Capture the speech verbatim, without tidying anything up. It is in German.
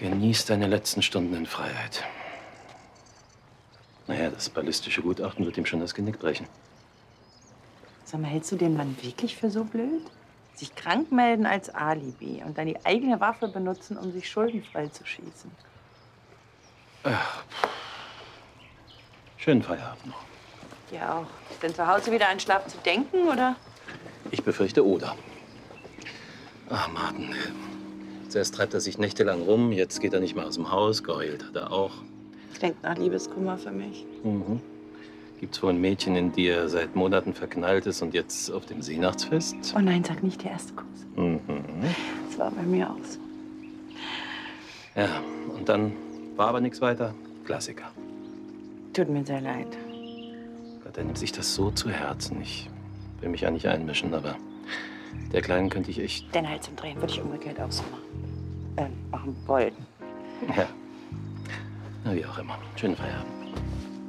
Genieß deine letzten Stunden in Freiheit. Naja, das ballistische Gutachten wird ihm schon das Genick brechen. Sag mal, hältst du den Mann wirklich für so blöd? Sich krank melden als Alibi und dann die eigene Waffe benutzen, um sich schuldenfrei zu schießen. Ach. Schönen Feierabend noch. Ja auch. Ist denn zu Hause wieder an Schlaf zu denken, oder? Ich befürchte, oder. Ach, Martin. Zuerst treibt er sich nächtelang rum, jetzt geht er nicht mehr aus dem Haus, geheult hat er auch. Klingt nach Liebeskummer für mich. Mhm. Gibt's wohl ein Mädchen, in die er seit Monaten verknallt ist und jetzt auf dem Seenachtsfest? Oh nein, sag nicht der erste Kuss. Mhm. Das war bei mir auch so. Ja, und dann war aber nichts weiter. Klassiker. Tut mir sehr leid. Gott, er nimmt sich das so zu Herzen. Ich will mich ja nicht einmischen, aber der Kleinen könnte ich echt... Den Hals umdrehen würde ich umgekehrt auch so machen. Äh, machen wollen. Ja. Na, wie auch immer. Schönen Feierabend.